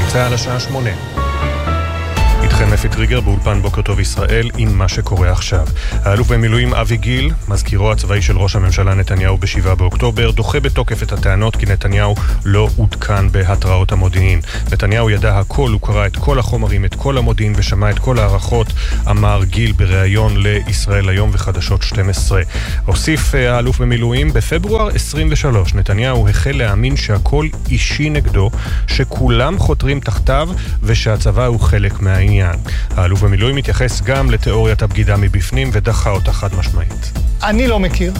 צהל השעה 8. איתכם אפי טריגר באולפן בוקר טוב ישראל עם מה שקורה עכשיו. האלוף במילואים אבי גיל, מזכירו הצבאי של ראש הממשלה נתניהו ב7 באוקטובר, דוחה בתוקף את הטענות כי נתניהו לא עודכן בהתראות המודיעין. נתניהו ידע הכל, הוא קרא את כל החומרים, את כל המודיעין ושמע את כל הערכות, אמר גיל בריאיון לישראל היום וחדשות 12. הוסיף האלוף במילואים, בפברואר 23 נתניהו החל להאמין שהכל אישי נגדו, שכולם חותרים תחתיו ושהצבא הוא חלק מהעניין. האלוף במילואים מתייחס גם לתיאוריית הבגידה מבפנים ודחה אותה חד משמעית. אני לא מכיר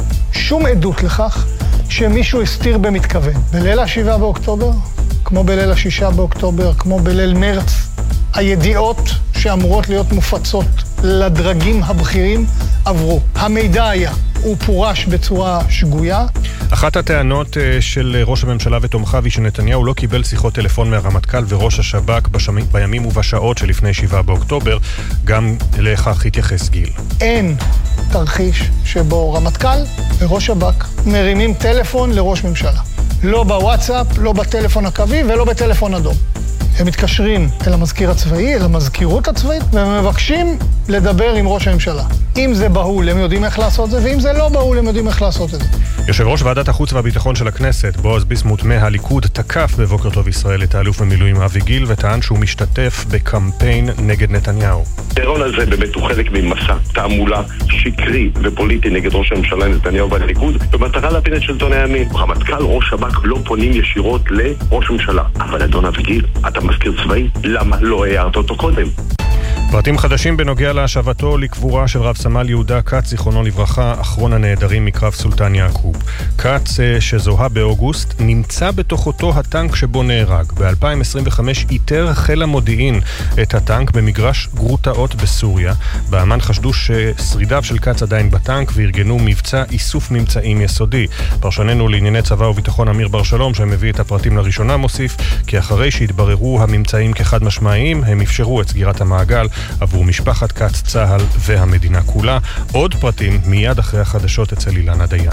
שום עדות לכך שמישהו הסתיר במתכוון. בליל ה7 באוקטובר, כמו בליל ה6 באוקטובר, כמו בליל מרץ, הידיעות שאמורות להיות מופצות לדרגים הבכירים עברו. המידע היה, הוא פורש בצורה שגויה. אחת הטענות של ראש הממשלה ותומכיו היא שנתניהו לא קיבל שיחות טלפון מהרמטכ"ל וראש השב"כ בימים ובשעות שלפני 7 באוקטובר, גם לכך התייחס גיל. אין תרחיש שבו רמטכ"ל וראש שב"כ מרימים טלפון לראש ממשלה. לא בוואטסאפ, לא בטלפון הקווי ולא בטלפון אדום. הם מתקשרים אל המזכיר הצבאי, אל המזכירות הצבאית, ומבקשים לדבר עם ראש הממשלה. אם זה בהול, הם יודעים איך לעשות זה, ואם זה לא בהול, הם יודעים איך לעשות את זה. יושב ראש ועדת החוץ והביטחון של הכנסת, בועז ביסמוט מהליכוד, תקף בבוקר טוב ישראל את האלוף במילואים אבי גיל, וטען שהוא משתתף בקמפיין נגד נתניהו. הטרור הזה באמת הוא חלק ממסע תעמולה שקרי ופוליטי נגד ראש הממשלה נתניהו והליכוד, במטרה להפיל את שלטון הימין. רמטכ"ל, ראש שב"כ לא פונים ישירות לראש הממשלה. אבל אדון אבי גיל, אתה מזכיר צבאי, למה לא הערת אותו קודם? פרטים חדשים בנוגע להשבתו לקבורה של רב סמל יהודה קץ, זיכרונו לברכה, אחרון הנעדרים מקרב סולטן יעקוב. קץ, שזוהה באוגוסט, נמצא בתוך אותו הטנק שבו נהרג. ב-2025 איתר חיל המודיעין את הטנק במגרש גרוטאות בסוריה. באמן חשדו ששרידיו של קץ עדיין בטנק וארגנו מבצע איסוף ממצאים יסודי. פרשננו לענייני צבא וביטחון אמיר בר שלום, שמביא את הפרטים לראשונה, מוסיף כי אחרי שהתבררו הממצאים כחד משמעיים, הם אפשרו את סגירת המעגל עבור משפחת קץ, צהל והמדינה כולה. עוד פרטים מיד אחרי החדשות אצל אילנה דיין.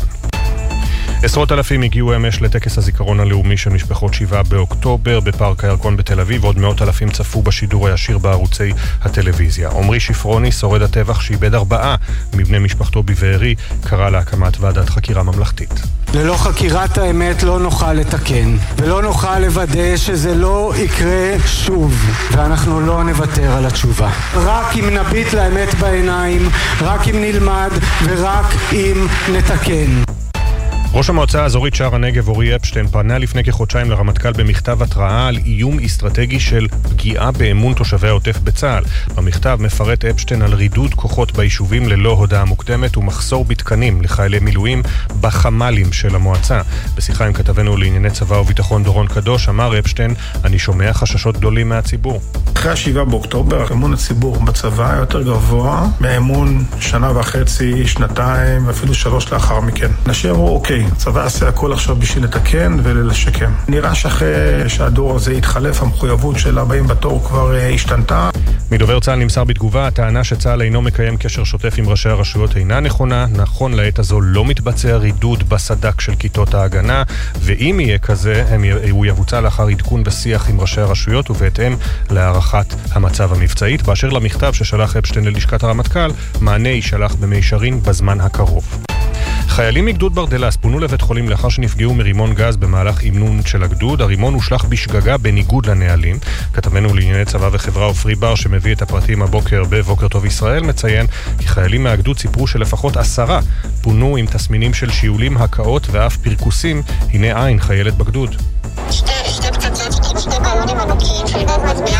עשרות אלפים הגיעו אמש לטקס הזיכרון הלאומי של משפחות 7 באוקטובר בפארק הירקון בתל אביב, ועוד מאות אלפים צפו בשידור הישיר בערוצי הטלוויזיה. עמרי שפרוני, שורד הטבח שאיבד 4 מבני משפחתו בבארי, קרא להקמת ועדת חקירה ממלכתית. ללא חקירת האמת לא נוכל לתקן, ולא נוכל לוודא שזה לא יקרה שוב, ואנחנו לא נוותר על התשובה. רק אם נביט לאמת בעיניים, רק אם נלמד, ורק אם נתקן. ראש המועצה האזורית שער הנגב אורי אפשטיין פנה לפני כחודשיים לרמטכ"ל במכתב התראה על איום אסטרטגי של פגיעה באמון תושבי העוטף בצה"ל. במכתב מפרט אפשטיין על רידוד כוחות ביישובים ללא הודעה מוקדמת ומחסור בתקנים לחיילי מילואים בחמ"לים של המועצה. בשיחה עם כתבנו לענייני צבא וביטחון דורון קדוש אמר אפשטיין, אני שומע חששות גדולים מהציבור. אחרי 7 באוקטובר אמון הציבור בצבא היה יותר גבוה מאמון שנה וחצי, שנתיים, אפילו 3 לאחר מכן. אנשים אמרו, אוקיי, הצבא עשה הכל עכשיו בשביל לתקן ולשקם. נראה שאחרי שהדור הזה התחלף, המחויבות של הבאים בתור כבר השתנתה. מדובר צה"ל נמסר בתגובה, הטענה שצה"ל אינו מקיים קשר שוטף עם ראשי הרשויות אינה נכונה. נכון לעת הזו לא מתבצע רידוד בסדק של כיתות ההגנה, ואם יהיה כזה, הוא יבוצע לאחר עדכון בשיח עם ראשי הרשויות ובהתאם להערכת המצב המבצעית. באשר למכתב ששלח אפשטיין ללשכת הרמטכ"ל, מענה יישלח במישרין בזמן הקרוב. חיילים מגדוד ברדלס פונו לבית חולים לאחר שנפגעו מרימון גז במהלך אימון של הגדוד. הרימון הושלך בשגגה בניגוד לנהלים. כתבנו לענייני צבא וחברה אופרי בר שמביא את הפרטים הבוקר בבוקר טוב ישראל מציין כי חיילים מהגדוד סיפרו שלפחות 10 פונו עם תסמינים של שיעולים, הקאות ואף פרקוסים. הנה עין חיילת בגדוד. שתי פצצות, 2 בלונים ענקיים של גז מדמיע,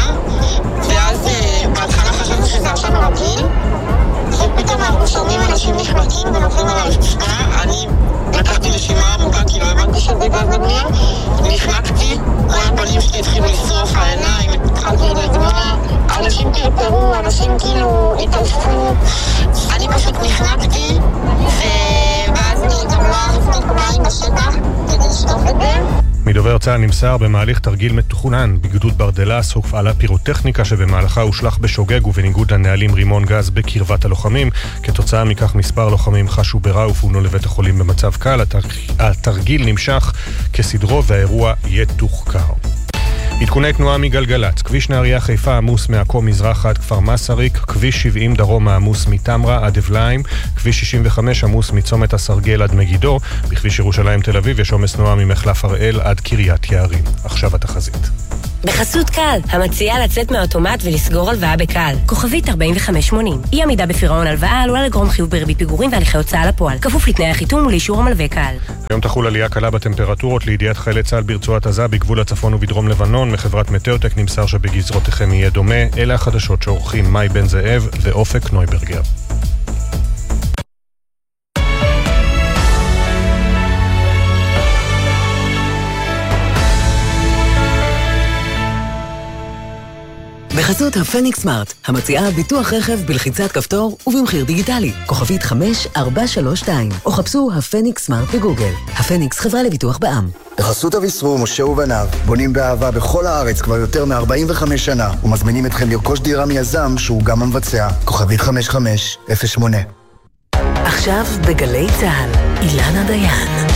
ואז בהתחלה חשבנו שזה עשן רגיל, ופתאום אנחנו שומעים אנשים נחנקים ונופלים על הרצפה. אני לקחתי נשימה עמוקה כי לא הבנתי שזה גז מדמיע, נחנקתי, כל הפנים שלי התחילו לשרוף, העיניים, התחלתי לדמוע, אנשים פרפרו, אנשים כאילו התעלפו, אני פשוט נחנקתי, ואז אני גם לא ארזתי כמיים בשטח כדי לשטוף את זה. מדובר צה"ל נמסר במהליך תרגיל מתוכנן בגדוד ברדלס הופעלה פירוטכניקה שבמהלכה הושלך בשוגג ובניגוד לנהלים רימון גז בקרבת הלוחמים. כתוצאה מכך מספר לוחמים חשו ברע ופונו לבית החולים במצב קל. התרגיל נמשך כסדרו והאירוע יתוחקר. עדכוני תנועה מגלגלת, כביש נהריה חיפה עמוס מעכו מזרח עד כפר מסריק, כביש 70 דרום עמוס מתמרה עד אבליים, כביש 65 עמוס מצומת הסרגל עד מגידו, בכביש ירושלים תל אביב יש עומס תנועה ממחלף הראל עד קריית יערים. עכשיו התחזית. בחסות קל, המציעה לצאת מהאוטומט ולסגור הלוואה בקל. כוכבית 4580. אי עמידה בפירעון הלוואה עלולה לגרום חיוב בריבית פיגורים והליכי הוצאה לפועל. כפוף לתנאי החיתום ולאישור המלווה קל. היום תחול עלייה קלה בטמפרטורות לידיעת חיילי צה"ל ברצועת עזה בגבול הצפון ובדרום לבנון. מחברת מטאוטק נמסר שבגזרותיכם יהיה דומה. אלה החדשות שעורכים מאי בן זאב ואופק נויברגר. בחסות הפניקס סמארט, המציעה ביטוח רכב בלחיצת כפתור ובמחיר דיגיטלי, כוכבית 5432, או חפשו הפניקס סמארט בגוגל. הפניקס חברה לביטוח בע"מ. בחסות אביסרו, משה ובניו, בונים באהבה בכל הארץ כבר יותר מ-45 שנה, ומזמינים אתכם לרכוש דירה מיזם שהוא גם המבצע, כוכבית 5508. עכשיו בגלי צהל, אילנה דיין.